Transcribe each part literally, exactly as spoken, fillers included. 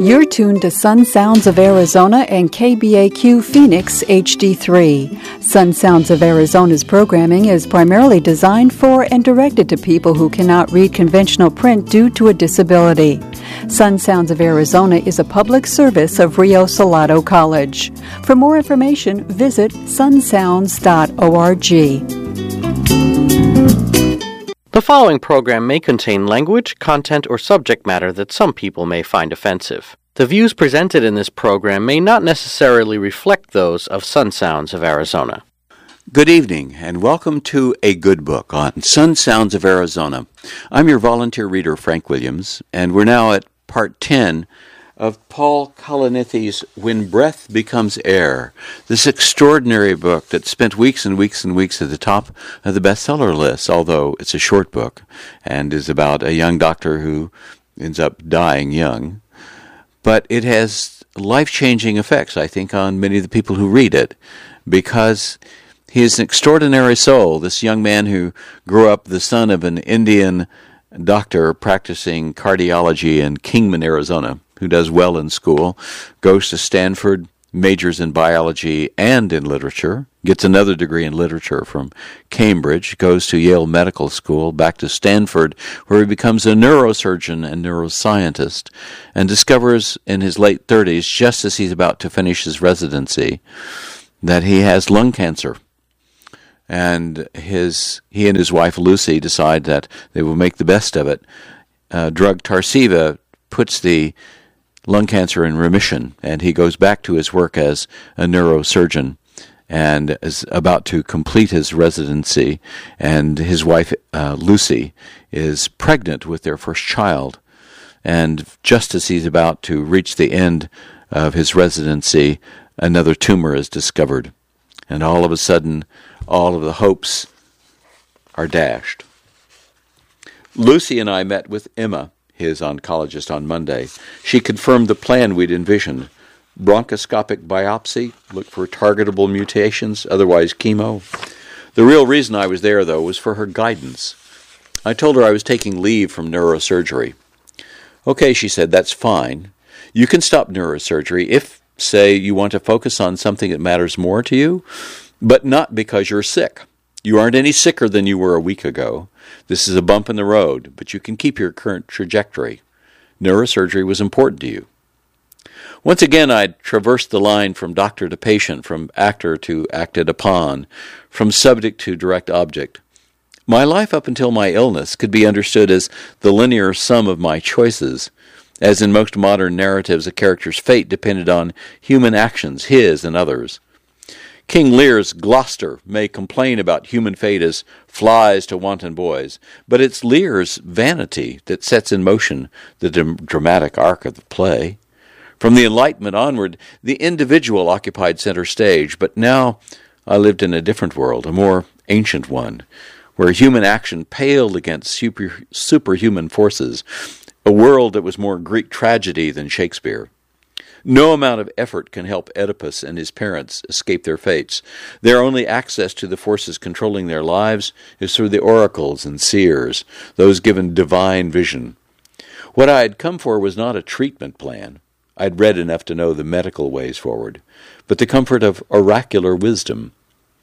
You're tuned to Sun Sounds of Arizona and K B A Q Phoenix H D three. Sun Sounds of Arizona's programming is primarily designed for and directed to people who cannot read conventional print due to a disability. Sun Sounds of Arizona is a public service of Rio Salado College. For more information, visit sun sounds dot org. The following program may contain language, content, or subject matter that some people may find offensive. The views presented in this program may not necessarily reflect those of Sun Sounds of Arizona. Good evening, and welcome to A Good Book on Sun Sounds of Arizona. I'm your volunteer reader, Frank Williams, and we're now at part ten of Paul Kalanithe's When Breath Becomes Air, this extraordinary book that spent weeks and weeks and weeks at the top of the bestseller list, although it's a short book and is about a young doctor who ends up dying young. But it has life-changing effects, I think, on many of the people who read it, because he is an extraordinary soul, this young man who grew up the son of an Indian doctor practicing cardiology in Kingman, Arizona, who does well in school, goes to Stanford, majors in biology and in literature, gets another degree in literature from Cambridge, goes to Yale Medical School, back to Stanford, where he becomes a neurosurgeon and neuroscientist, and discovers in his late thirties, just as he's about to finish his residency, that he has lung cancer. And his he and his wife Lucy decide that they will make the best of it. Uh, drug Tarceva puts the lung cancer in remission, and he goes back to his work as a neurosurgeon and is about to complete his residency, and his wife uh, Lucy is pregnant with their first child, and just as he's about to reach the end of his residency, another tumor is discovered, and all of a sudden all of the hopes are dashed. Lucy and I met with Emma, his oncologist, on Monday. She confirmed the plan we'd envisioned. Bronchoscopic biopsy, look for targetable mutations, otherwise chemo. The real reason I was there, though, was for her guidance. I told her I was taking leave from neurosurgery. Okay, she said, that's fine. You can stop neurosurgery if, say, you want to focus on something that matters more to you, but not because you're sick. You aren't any sicker than you were a week ago. This is a bump in the road, but you can keep your current trajectory. Neurosurgery was important to you. Once again, I'd traversed the line from doctor to patient, from actor to acted upon, from subject to direct object. My life up until my illness could be understood as the linear sum of my choices. As in most modern narratives, a character's fate depended on human actions, his and others. King Lear's Gloucester may complain about human fate as flies to wanton boys, but it's Lear's vanity that sets in motion the d- dramatic arc of the play. From the Enlightenment onward, the individual occupied center stage, but now I lived in a different world, a more ancient one, where human action paled against super, superhuman forces, a world that was more Greek tragedy than Shakespeare. No amount of effort can help Oedipus and his parents escape their fates. Their only access to the forces controlling their lives is through the oracles and seers, those given divine vision. What I had come for was not a treatment plan. I'd read enough to know the medical ways forward, but the comfort of oracular wisdom.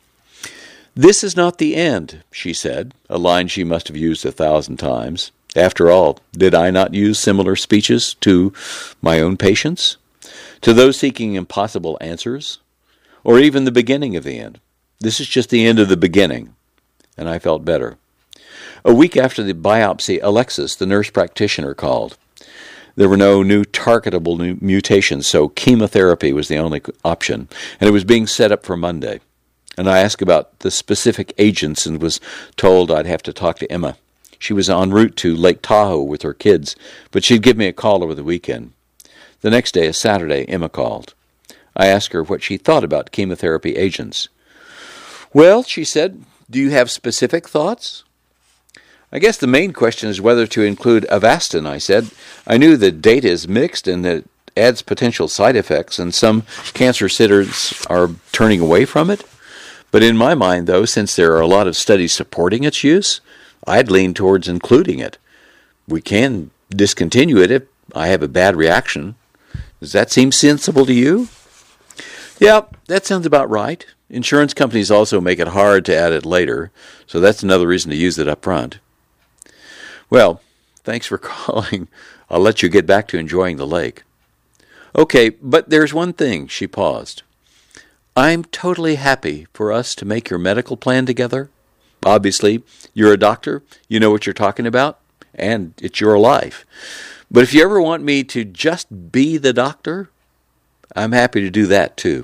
This is not the end, she said, a line she must have used a thousand times. After all, did I not use similar speeches to my own patients? To those seeking impossible answers, or even the beginning of the end. This is just the end of the beginning, and I felt better. A week after the biopsy, Alexis, the nurse practitioner, called. There were no new targetable new mutations, so chemotherapy was the only option, and it was being set up for Monday. And I asked about the specific agents and was told I'd have to talk to Emma. She was en route to Lake Tahoe with her kids, but she'd give me a call over the weekend. The next day, a Saturday, Emma called. I asked her what she thought about chemotherapy agents. Well, she said, do you have specific thoughts? I guess the main question is whether to include Avastin, I said. I knew the data is mixed and that it adds potential side effects, and some cancer centers are turning away from it. But in my mind, though, since there are a lot of studies supporting its use, I'd lean towards including it. We can discontinue it if I have a bad reaction. Does that seem sensible to you? Yeah, that sounds about right. Insurance companies also make it hard to add it later, so that's another reason to use it up front. Well, thanks for calling. I'll let you get back to enjoying the lake. Okay, but there's one thing. She paused. I'm totally happy for us to make your medical plan together. Obviously, you're a doctor, you know what you're talking about, and it's your life. But if you ever want me to just be the doctor, I'm happy to do that too.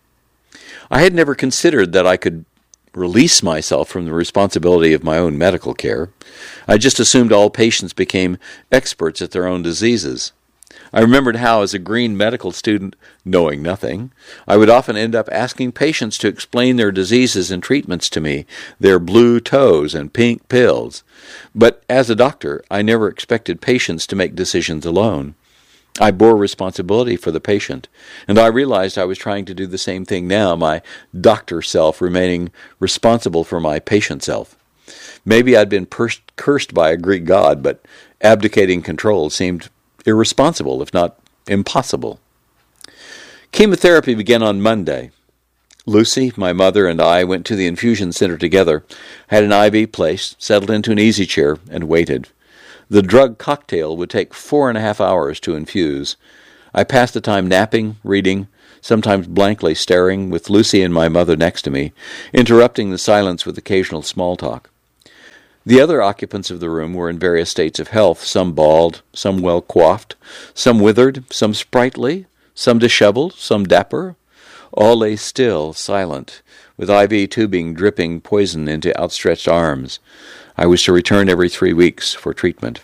I had never considered that I could release myself from the responsibility of my own medical care. I just assumed all patients became experts at their own diseases. I remembered how, as a green medical student, knowing nothing, I would often end up asking patients to explain their diseases and treatments to me, their blue toes and pink pills. But as a doctor, I never expected patients to make decisions alone. I bore responsibility for the patient, and I realized I was trying to do the same thing now, my doctor self remaining responsible for my patient self. Maybe I'd been pers- cursed by a Greek god, but abdicating control seemed irresponsible, if not impossible. Chemotherapy began on Monday. Lucy, my mother, and I went to the infusion center together, had an I V placed, settled into an easy chair, and waited. The drug cocktail would take four and a half hours to infuse. I passed the time napping, reading, sometimes blankly staring, with Lucy and my mother next to me, interrupting the silence with occasional small talk. The other occupants of the room were in various states of health, some bald, some well-coiffed, some withered, some sprightly, some disheveled, some dapper. All lay still, silent, with I V tubing dripping poison into outstretched arms. I was to return every three weeks for treatment.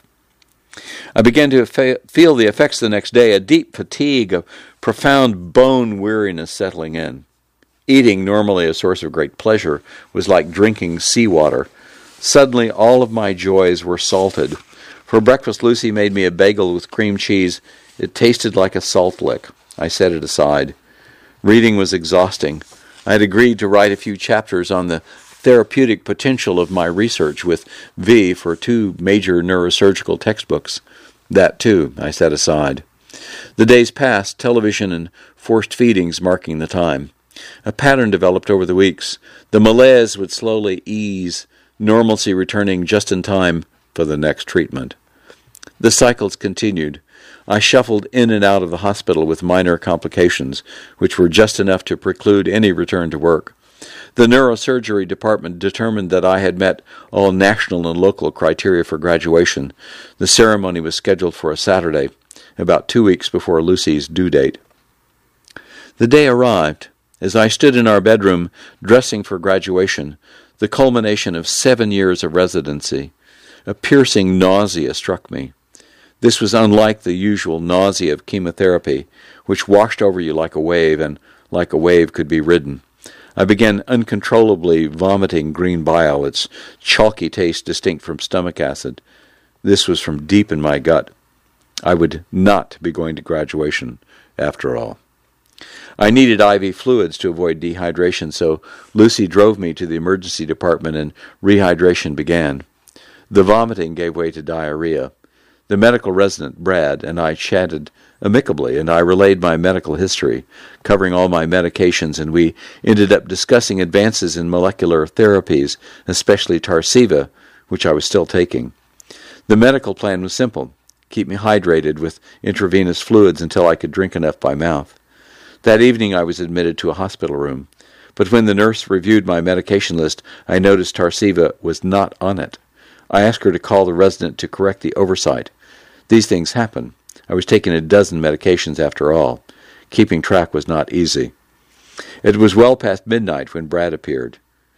I began to fa- feel the effects the next day, a deep fatigue, a profound bone weariness settling in. Eating, normally a source of great pleasure, was like drinking seawater. Suddenly all of my joys were salted. For breakfast, Lucy made me a bagel with cream cheese. It tasted like a salt lick. I set it aside. Reading was exhausting. I had agreed to write a few chapters on the therapeutic potential of my research with V for two major neurosurgical textbooks. That, too, I set aside. The days passed, television and forced feedings marking the time. A pattern developed over the weeks. The malaise would slowly ease, normalcy returning just in time for the next treatment. The cycles continued. I shuffled in and out of the hospital with minor complications, which were just enough to preclude any return to work. The neurosurgery department determined that I had met all national and local criteria for graduation. The ceremony was scheduled for a Saturday, about two weeks before Lucy's due date. The day arrived. As I stood in our bedroom, dressing for graduation, the culmination of seven years of residency, a piercing nausea struck me. This was unlike the usual nausea of chemotherapy, which washed over you like a wave, and like a wave could be ridden. I began uncontrollably vomiting green bile, its chalky taste distinct from stomach acid. This was from deep in my gut. I would not be going to graduation, after all. I needed I V fluids to avoid dehydration, so Lucy drove me to the emergency department and rehydration began. The vomiting gave way to diarrhea. The medical resident, Brad, and I chatted amicably, and I relayed my medical history, covering all my medications, and we ended up discussing advances in molecular therapies, especially Tarceva, which I was still taking. The medical plan was simple: keep me hydrated with intravenous fluids until I could drink enough by mouth. That evening I was admitted to a hospital room, but when the nurse reviewed my medication list, I noticed Tarceva was not on it. I asked her to call the resident to correct the oversight. These things happen. I was taking a dozen medications after all. Keeping track was not easy. It was well past midnight when Brad appeared.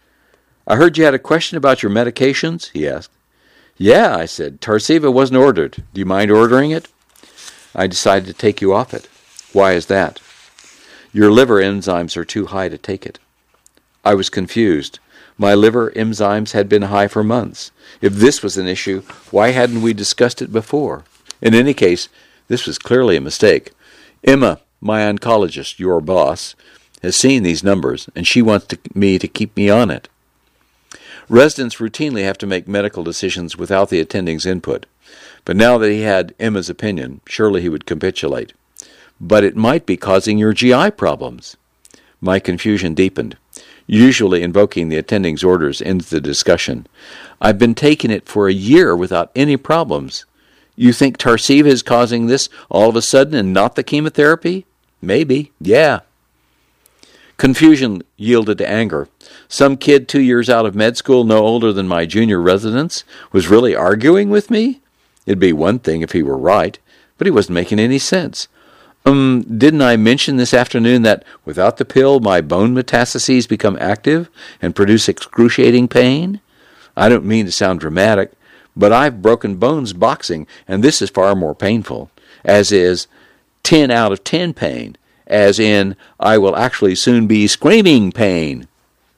"I heard you had a question about your medications?" he asked. "Yeah," I said. "Tarceva wasn't ordered. Do you mind ordering it?" "I decided to take you off it." "Why is that?" "Your liver enzymes are too high to take it." I was confused. My liver enzymes had been high for months. If this was an issue, why hadn't we discussed it before? In any case, this was clearly a mistake. Emma, my oncologist, your boss, has seen these numbers, and she wants to, me to keep me on it. Residents routinely have to make medical decisions without the attending's input, but now that he had Emma's opinion, surely he would capitulate. but it might be causing your G I problems. My confusion deepened. Usually invoking the attending's orders ends the discussion. I've been taking it for a year without any problems. You think Tarceva is causing this all of a sudden and not the chemotherapy? Maybe, yeah. Confusion yielded to anger. Some kid two years out of med school, no older than my junior residence, was really arguing with me? It'd be one thing if he were right, but he wasn't making any sense. Um, didn't I mention this afternoon that without the pill, my bone metastases become active and produce excruciating pain? I don't mean to sound dramatic, but I've broken bones boxing, and this is far more painful, as is ten out of ten pain, as in I will actually soon be screaming pain.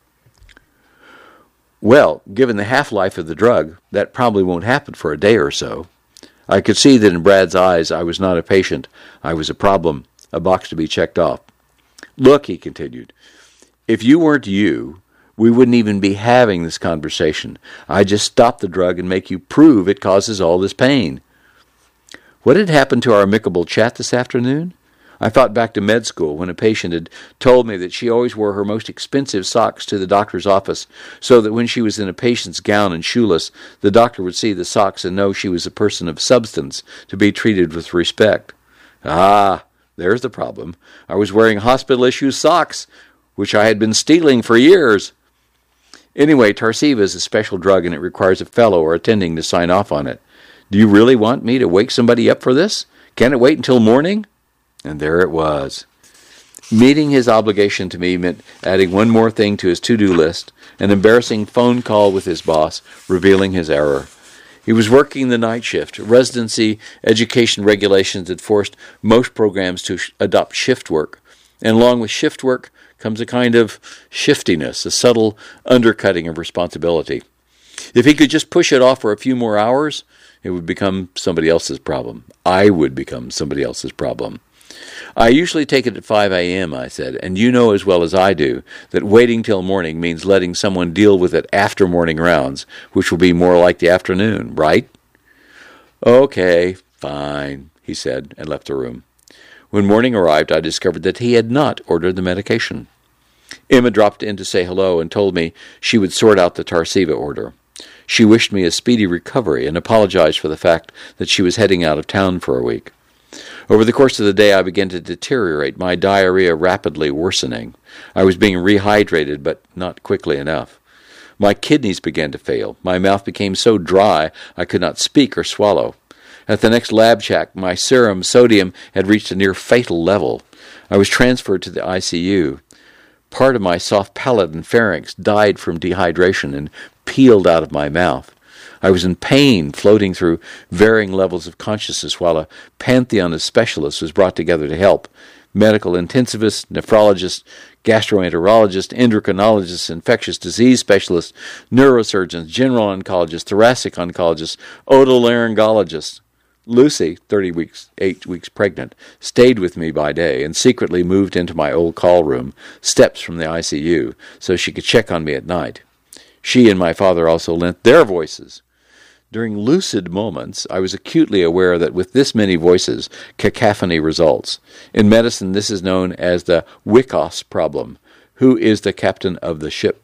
Well, given the half-life of the drug, that probably won't happen for a day or so. I could see that in Brad's eyes I was not a patient. I was a problem, a box to be checked off. Look, he continued, if you weren't you, we wouldn't even be having this conversation. I'd just stop the drug and make you prove it causes all this pain. What had happened to our amicable chat this afternoon? I thought back to med school when a patient had told me that she always wore her most expensive socks to the doctor's office so that when she was in a patient's gown and shoeless, the doctor would see the socks and know she was a person of substance to be treated with respect. Ah, there's the problem. I was wearing hospital-issue socks, which I had been stealing for years. Anyway, Tarceva is a special drug and it requires a fellow or attending to sign off on it. Do you really want me to wake somebody up for this? Can it wait until morning? And there it was. Meeting his obligation to me meant adding one more thing to his to-do list, an embarrassing phone call with his boss, revealing his error. He was working the night shift. Residency education regulations had forced most programs to sh- adopt shift work, and along with shift work comes a kind of shiftiness, a subtle undercutting of responsibility. If he could just push it off for a few more hours, it would become somebody else's problem. I would become somebody else's problem. I usually take it at five a.m., I said, and you know as well as I do that waiting till morning means letting someone deal with it after morning rounds, which will be more like the afternoon, right? Okay, fine, he said, and left the room. When morning arrived, I discovered that he had not ordered the medication. Emma dropped in to say hello and told me she would sort out the Tarceva order. She wished me a speedy recovery and apologized for the fact that she was heading out of town for a week. Over the course of the day, I began to deteriorate, my diarrhea rapidly worsening. I was being rehydrated, but not quickly enough. My kidneys began to fail. My mouth became so dry I could not speak or swallow. At the next lab check, my serum sodium had reached a near fatal level. I was transferred to the I C U. Part of my soft palate and pharynx died from dehydration and peeled out of my mouth. I was in pain, floating through varying levels of consciousness while a pantheon of specialists was brought together to help. Medical intensivists, nephrologists, gastroenterologists, endocrinologists, infectious disease specialists, neurosurgeons, general oncologists, thoracic oncologists, otolaryngologists. Lucy, thirty weeks, eight weeks pregnant, stayed with me by day and secretly moved into my old call room, steps from the I C U, so she could check on me at night. She and my father also lent their voices. During lucid moments, I was acutely aware that with this many voices, cacophony results. In medicine, this is known as the Wickos problem. Who is the captain of the ship?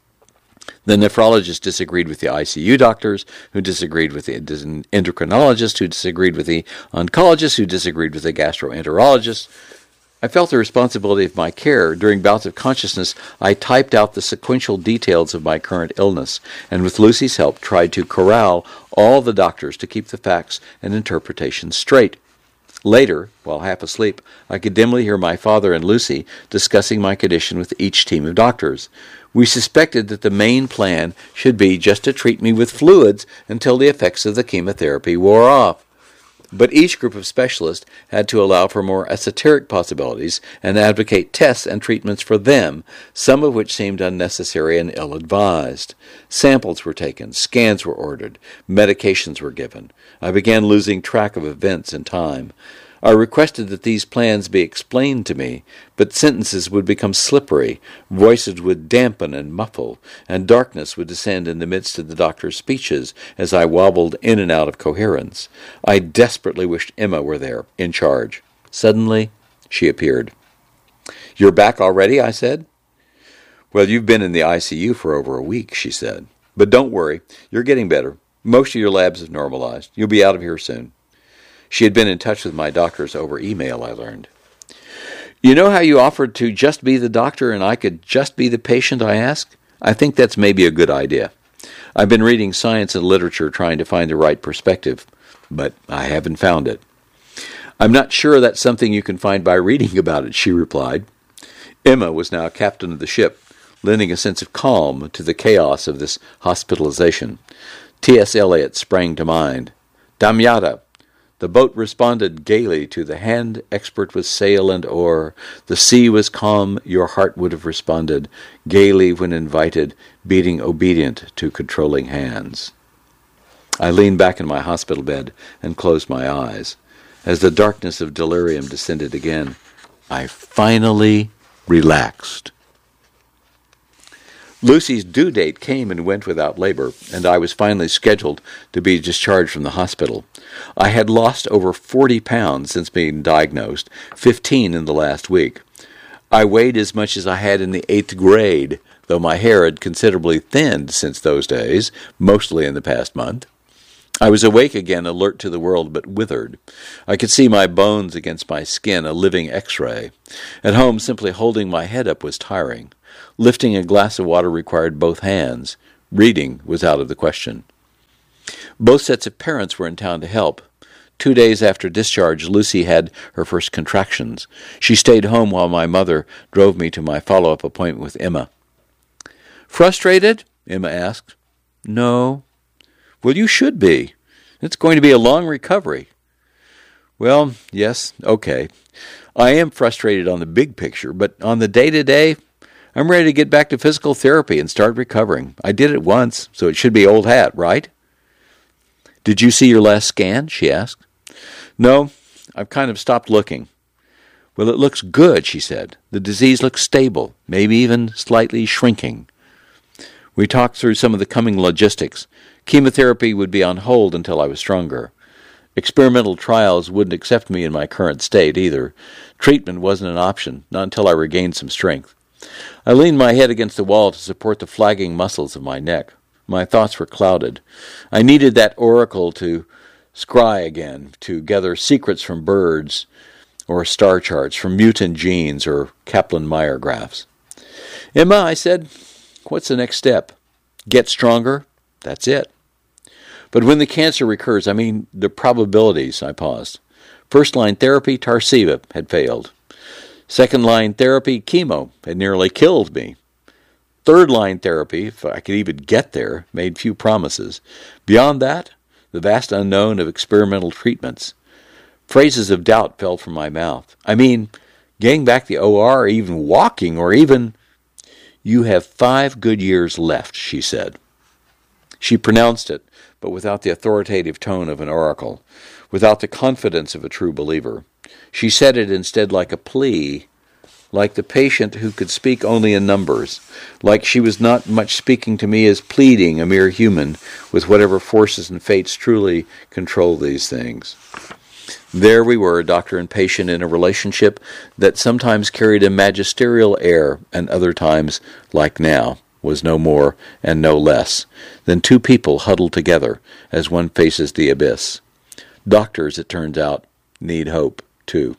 The nephrologist disagreed with the I C U doctors, who disagreed with the endocrinologist, who disagreed with the oncologist, who disagreed with the gastroenterologist. I felt the responsibility of my care. During bouts of consciousness, I typed out the sequential details of my current illness, and with Lucy's help tried to corral all the doctors to keep the facts and interpretations straight. Later, while half asleep, I could dimly hear my father and Lucy discussing my condition with each team of doctors. We suspected that the main plan should be just to treat me with fluids until the effects of the chemotherapy wore off. But each group of specialists had to allow for more esoteric possibilities and advocate tests and treatments for them, some of which seemed unnecessary and ill-advised. Samples were taken, scans were ordered, medications were given. I began losing track of events and time. I requested that these plans be explained to me, but sentences would become slippery, voices would dampen and muffle, and darkness would descend in the midst of the doctor's speeches as I wobbled in and out of coherence. I desperately wished Emma were there, in charge. Suddenly, she appeared. "You're back already?" I said. "Well, you've been in the I C U for over a week," she said. "But don't worry, you're getting better. Most of your labs have normalized. You'll be out of here soon." She had been in touch with my doctors over email, I learned. "You know how you offered to just be the doctor and I could just be the patient?" I asked. "I think that's maybe a good idea. I've been reading science and literature trying to find the right perspective, but I haven't found it." "I'm not sure that's something you can find by reading about it," she replied. Emma was now captain of the ship, lending a sense of calm to the chaos of this hospitalization. T S. Eliot sprang to mind. "Damyata." The boat responded gaily to the hand expert with sail and oar. The sea was calm, your heart would have responded, gaily when invited, beating obedient to controlling hands. I leaned back in my hospital bed and closed my eyes. As the darkness of delirium descended again, I finally relaxed. Lucy's due date came and went without labor, and I was finally scheduled to be discharged from the hospital. I had lost over forty pounds since being diagnosed, fifteen in the last week. I weighed as much as I had in the eighth grade, though my hair had considerably thinned since those days, mostly in the past month. I was awake again, alert to the world, but withered. I could see my bones against my skin, a living X-ray. At home, simply holding my head up was tiring. Lifting a glass of water required both hands. Reading was out of the question. Both sets of parents were in town to help. Two days after discharge, Lucy had her first contractions. She stayed home while my mother drove me to my follow-up appointment with Emma. "Frustrated?" Emma asked. "No." "Well, you should be. It's going to be a long recovery." "Well, yes, okay. I am frustrated on the big picture, but on the day-to-day, I'm ready to get back to physical therapy and start recovering. I did it once, so it should be old hat, right?" "Did you see your last scan?" she asked. "No, I've kind of stopped looking." "Well, it looks good," she said. "The disease looks stable, maybe even slightly shrinking." We talked through some of the coming logistics. Chemotherapy would be on hold until I was stronger. Experimental trials wouldn't accept me in my current state either. Treatment wasn't an option, not until I regained some strength. I leaned my head against the wall to support the flagging muscles of my neck. My thoughts were clouded. I needed that oracle to scry again, to gather secrets from birds or star charts, from mutant genes or Kaplan-Meier graphs. "Emma," I said, "what's the next step? Get stronger? That's it." "But when the cancer recurs, I mean the probabilities," I paused. First-line therapy, Tarceva, had failed. Second-line therapy, chemo, had nearly killed me. Third-line therapy, if I could even get there, made few promises. Beyond that, the vast unknown of experimental treatments. Phrases of doubt fell from my mouth. I mean, getting back the O R, or even walking, or even... "You have five good years left," she said. She pronounced it, but without the authoritative tone of an oracle, without the confidence of a true believer. She said it instead like a plea, like the patient who could speak only in numbers, like she was not much speaking to me as pleading, a mere human, with whatever forces and fates truly control these things. There we were, doctor and patient, in a relationship that sometimes carried a magisterial air and other times, like now, was no more and no less than two people huddled together as one faces the abyss. Doctors, it turns out, need hope, too.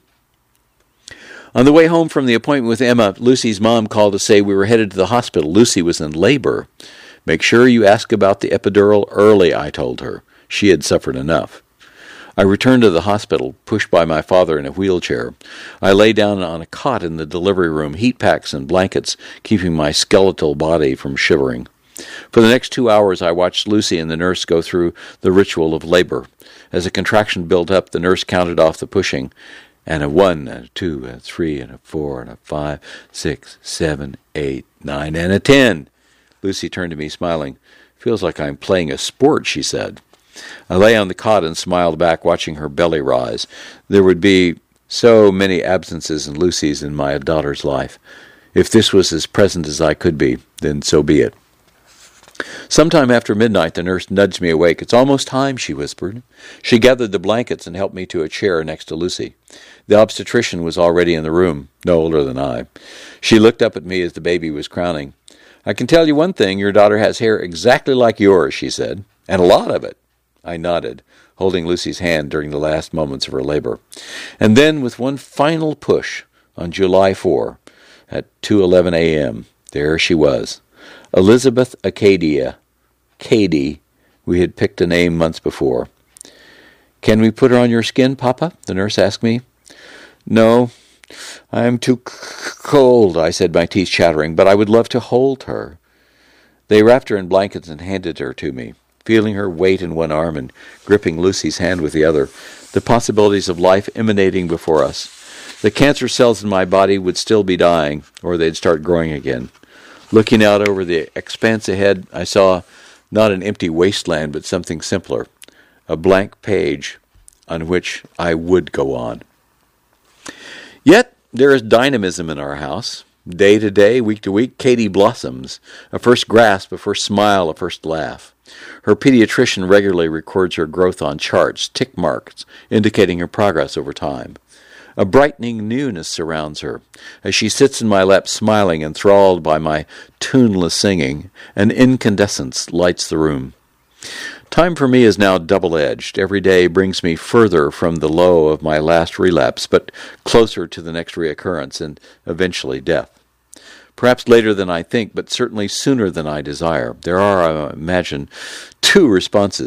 On the way home from the appointment with Emma, Lucy's mom called to say we were headed to the hospital. Lucy was in labor. "Make sure you ask about the epidural early," I told her. She had suffered enough. I returned to the hospital, pushed by my father in a wheelchair. I lay down on a cot in the delivery room, heat packs and blankets keeping my skeletal body from shivering. For the next two hours I watched Lucy and the nurse go through the ritual of labor. As a contraction built up, the nurse counted off the pushing, and a one, and a two, and a three, and a four, and a five, six, seven, eight, nine, and a ten. Lucy turned to me, smiling. "Feels like I'm playing a sport," she said. I lay on the cot and smiled back, watching her belly rise. There would be so many absences in Lucy's and my daughter's life. If this was as present as I could be, then so be it. Sometime after midnight, the nurse nudged me awake. "It's almost time," she whispered. She gathered the blankets and helped me to a chair next to Lucy. The obstetrician was already in the room, no older than I. She looked up at me as the baby was crowning. "I can tell you one thing, your daughter has hair exactly like yours," she said, "and a lot of it." I nodded, holding Lucy's hand during the last moments of her labor. And then, with one final push, on July fourth, at two eleven a.m., there she was, Elizabeth Acadia, Katie. We had picked a name months before. "Can we put her on your skin, Papa?" the nurse asked me. "No, I'm too c- cold," I said, my teeth chattering, "but I would love to hold her." They wrapped her in blankets and handed her to me, feeling her weight in one arm and gripping Lucy's hand with the other, the possibilities of life emanating before us. The cancer cells in my body would still be dying, or they'd start growing again. Looking out over the expanse ahead, I saw not an empty wasteland, but something simpler, a blank page on which I would go on. Yet there is dynamism in our house. Day to day, week to week, Katie blossoms. A first grasp, a first smile, a first laugh. Her pediatrician regularly records her growth on charts, tick marks, indicating her progress over time. A brightening newness surrounds her. As she sits in my lap smiling, enthralled by my tuneless singing, an incandescence lights the room. Time for me is now double-edged. Every day brings me further from the low of my last relapse, but closer to the next reoccurrence and eventually death. Perhaps later than I think, but certainly sooner than I desire. There are, I imagine, two responses